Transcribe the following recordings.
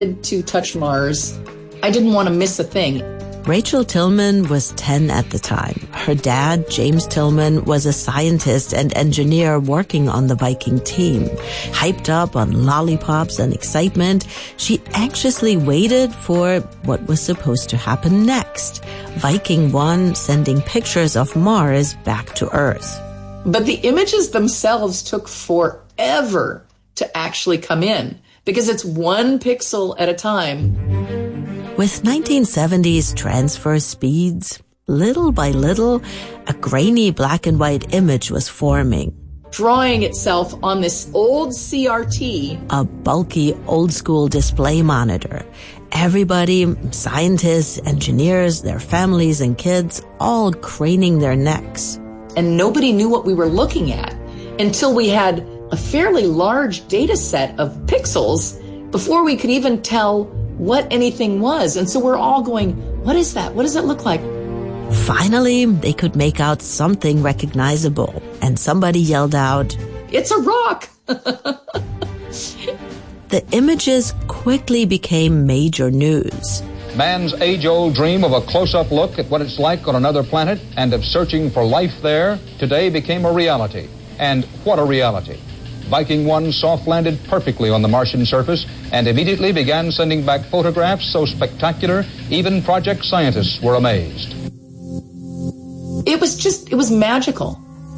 to touch Mars. I didn't want to miss a thing. Rachel Tillman was 10 at the time. Her dad, James Tillman, was a scientist and engineer working on the Viking team. Hyped up on lollipops and excitement, she anxiously waited for what was supposed to happen next. Viking 1 sending pictures of Mars back to Earth. But the images themselves took forever to actually come in because it's one pixel at a time. With 1970s transfer speeds, little by little, a grainy black and white image was forming. Drawing itself on this old CRT. A bulky old-school display monitor. Everybody, scientists, engineers, their families and kids, all craning their necks. And nobody knew what we were looking at until we had a fairly large data set of pixels before we could even tell what anything was. And so we're all going, what is that? What does it look like? Finally, they could make out something recognizable. And somebody yelled out, "It's a rock!" The images quickly became major news. Man's age-old dream of a close-up look at what it's like on another planet and of searching for life there today became a reality. And what a reality. Viking 1 soft-landed perfectly on the Martian surface and immediately began sending back photographs so spectacular, even project scientists were amazed. It was magical.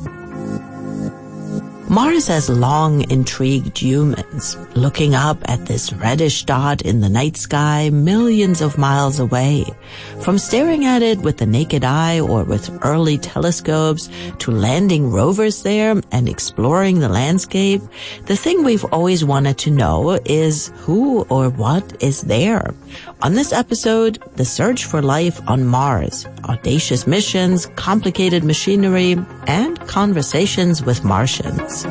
Mars has long intrigued humans, looking up at this reddish dot in the night sky millions of miles away. From staring at it with the naked eye or with early telescopes to landing rovers there and exploring the landscape, the thing we've always wanted to know is who or what is there. On this episode, the search for life on Mars, audacious missions, complicated machinery, and conversations with Martians.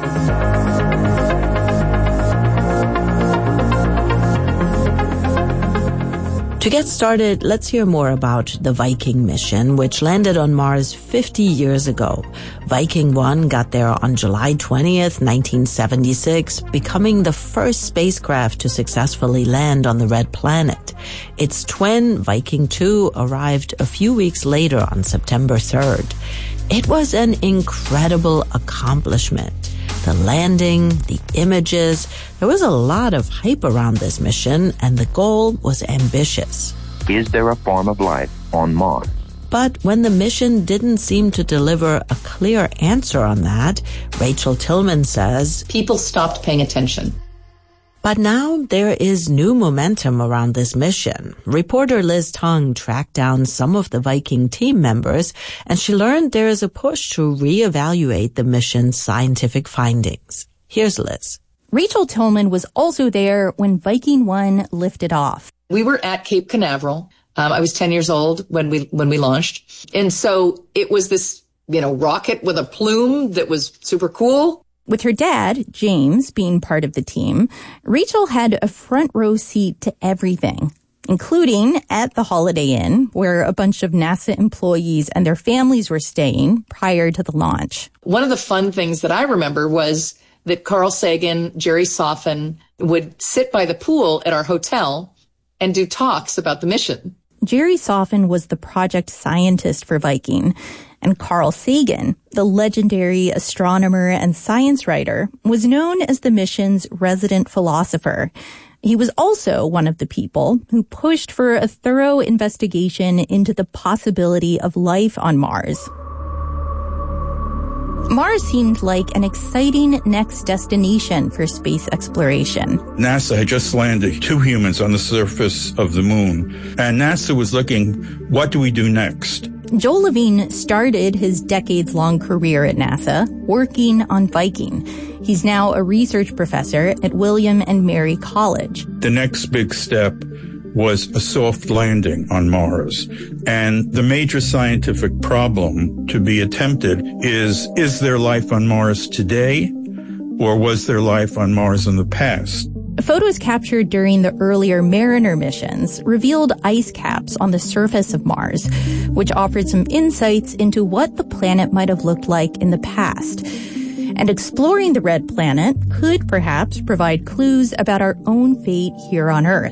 To get started, let's hear more about the Viking mission, which landed on Mars 50 years ago. Viking 1 got there on July 20th, 1976, becoming the first spacecraft to successfully land on the Red Planet. Its twin, Viking 2, arrived a few weeks later on September 3rd. It was an incredible accomplishment. The landing, the images, there was a lot of hype around this mission, and the goal was ambitious. Is there a form of life on Mars? But when the mission didn't seem to deliver a clear answer on that, Rachel Tillman says, people stopped paying attention. But now there is new momentum around this mission. Reporter Liz Tung tracked down some of the Viking team members, and she learned there is a push to reevaluate the mission's scientific findings. Here's Liz. Rachel Tillman was also there when Viking 1 lifted off. We were at Cape Canaveral. I was 10 years old when we launched. And so it was this, rocket with a plume that was super cool. With her dad, James, being part of the team, Rachel had a front row seat to everything, including at the Holiday Inn, where a bunch of NASA employees and their families were staying prior to the launch. One of the fun things that I remember was that Carl Sagan, Jerry Soffen would sit by the pool at our hotel and do talks about the mission. Jerry Soffen was the project scientist for Viking, and Carl Sagan, the legendary astronomer and science writer, was known as the mission's resident philosopher. He was also one of the people who pushed for a thorough investigation into the possibility of life on Mars. Mars seemed like an exciting next destination for space exploration. NASA had just landed 2 humans on the surface of the moon, and NASA was looking, what do we do next? Joel Levine started his decades-long career at NASA working on Viking. He's now a research professor at William and Mary College. The next big step was a soft landing on Mars. And the major scientific problem to be attempted is there life on Mars today, or was there life on Mars in the past? Photos captured during the earlier Mariner missions revealed ice caps on the surface of Mars, which offered some insights into what the planet might have looked like in the past. And exploring the red planet could perhaps provide clues about our own fate here on Earth.